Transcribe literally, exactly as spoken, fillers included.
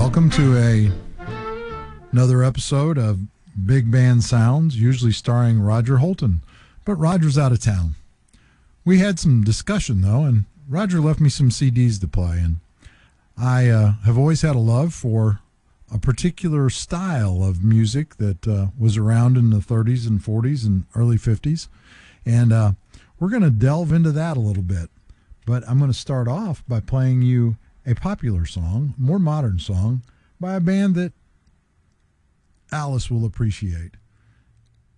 Welcome to a another episode of Big Band Sounds, usually starring Roger Holton, but Roger's out of town. We had some discussion though, and Roger left me some C Ds to play, and I uh, have always had a love for a particular style of music that uh, was around in the thirties and forties and early fifties, and uh, we're going to delve into that a little bit. But I'm going to start off by playing you a popular song, more modern song, by a band that Alice will appreciate.